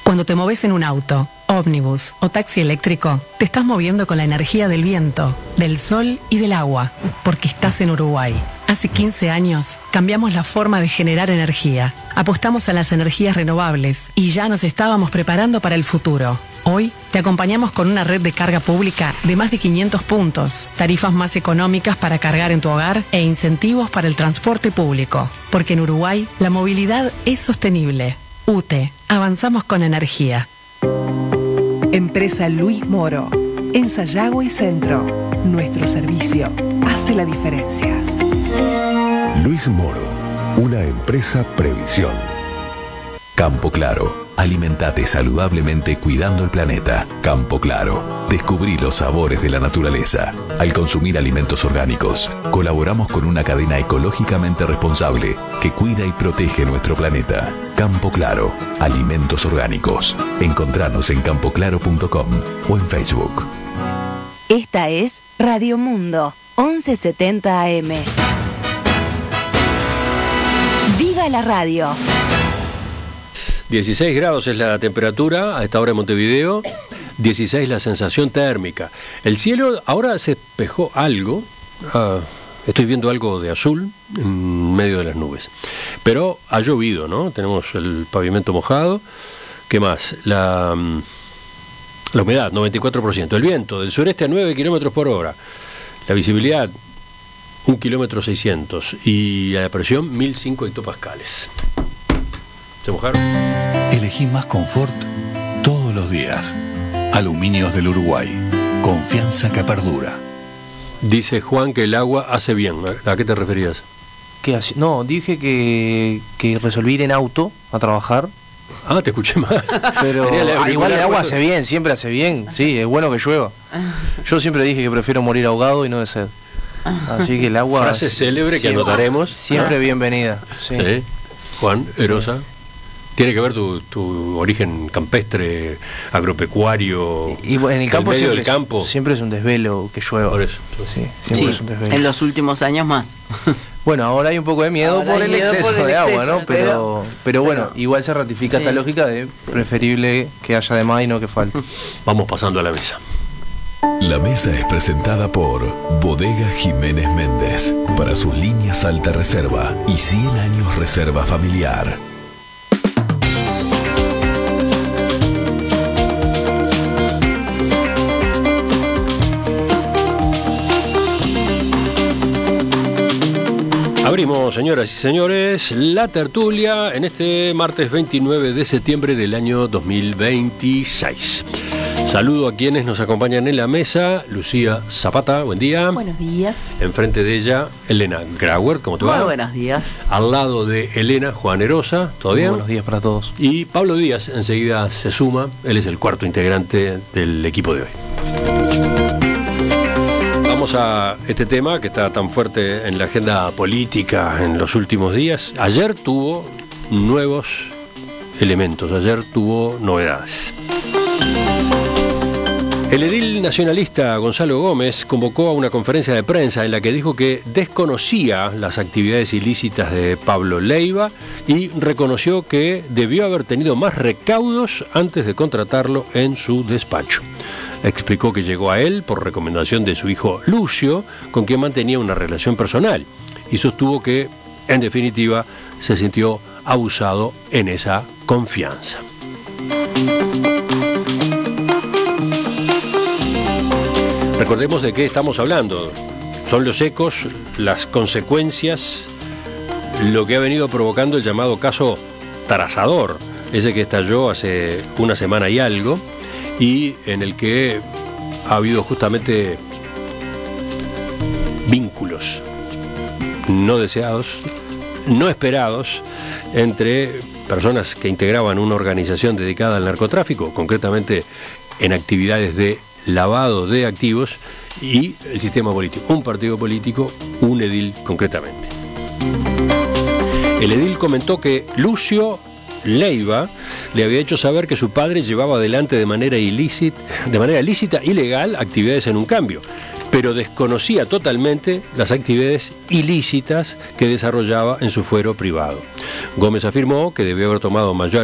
Cuando te moves en un auto, ómnibus o taxi eléctrico, te estás moviendo con la energía del viento, del sol y del agua, porque estás en Uruguay. Hace 15 años cambiamos la forma de generar energía. Apostamos a las energías renovables y ya nos estábamos preparando para el futuro. Hoy te acompañamos con una red de carga pública de más de 500 puntos, tarifas más económicas para cargar en tu hogar e incentivos para el transporte público. Porque en Uruguay la movilidad es sostenible. UTE, avanzamos con energía. Empresa Luis Moro, en Sayago y Centro. Nuestro servicio hace la diferencia. Luis Moro, una empresa Previsión. Campo Claro, alimentate saludablemente cuidando el planeta. Campo Claro, descubrí los sabores de la naturaleza. Al consumir alimentos orgánicos, colaboramos con una cadena ecológicamente responsable que cuida y protege nuestro planeta. Campo Claro, alimentos orgánicos. Encontranos en campoclaro.com o en Facebook. Esta es Radio Mundo, 1170 AM. ¡Viva la radio! 16 grados es la temperatura a esta hora en Montevideo, 16 la sensación térmica. El cielo ahora se despejó algo, estoy viendo algo de azul en medio de las nubes. Pero ha llovido, ¿no? Tenemos el pavimento mojado. ¿Qué más? La humedad, 94%. El viento del sureste a 9 kilómetros por hora. La visibilidad, 1 kilómetro 600. Y la presión, 1005 hectopascales. ¿Se mojaron? Elegí más confort todos los días. Aluminios del Uruguay. Confianza que perdura. Dice Juan que el agua hace bien. ¿A qué te referías? ¿Qué hace? No, dije que resolví ir en auto a trabajar. Ah, te escuché mal. Pero igual el agua hace bien, siempre hace bien. Sí, es bueno que llueva. Yo siempre dije que prefiero morir ahogado y no de sed. Así que el agua... Frase célebre que anotaremos. Siempre bienvenida. Sí. ¿Sí? Juan, Erosa. Sí. Tiene que ver tu origen campestre, agropecuario. Y en el campo, medio del campo siempre es un desvelo que llueva. Por eso. Sí, siempre es un desvelo. En los últimos años más. Bueno, ahora hay un poco de miedo por el exceso de agua, ¿no? Pero bueno, igual se ratifica esta lógica de preferible que haya de más y no que falte. Vamos pasando a la mesa. La mesa es presentada por Bodega Jiménez Méndez, para sus líneas alta reserva y 100 años reserva familiar. Abrimos, señoras y señores, la tertulia en este martes 29 de septiembre del año 2026. Saludo a quienes nos acompañan en la mesa. Lucía Zapata, buen día. Buenos días. Enfrente de ella, Elena Grauer, ¿cómo te va? Muy buenos días. Al lado de Elena, Juan Erosa, ¿todo bien? Buenos días para todos. Y Pablo Díaz enseguida se suma, él es el cuarto integrante del equipo de hoy. Vamos a este tema que está tan fuerte en la agenda política en los últimos días. Ayer tuvo nuevos elementos, ayer tuvo novedades. El edil nacionalista Gonzalo Gómez convocó a una conferencia de prensa en la que dijo que desconocía las actividades ilícitas de Pablo Leiva y reconoció que debió haber tenido más recaudos antes de contratarlo en su despacho. Explicó que llegó a él por recomendación de su hijo Lucio, con quien mantenía una relación personal, y sostuvo que, en definitiva, se sintió abusado en esa confianza. Recordemos de qué estamos hablando. Son los ecos, las consecuencias, lo que ha venido provocando el llamado caso Tarazador, ese que estalló hace una semana y algo, y en el que ha habido justamente vínculos no deseados, no esperados, entre personas que integraban una organización dedicada al narcotráfico, concretamente en actividades de lavado de activos, y el sistema político, un partido político, un edil concretamente. El edil comentó que Lucio Leiva le había hecho saber que su padre llevaba adelante de manera lícita y legal actividades en un cambio, pero desconocía totalmente las actividades ilícitas que desarrollaba en su fuero privado. Gómez afirmó que debió haber tomado mayor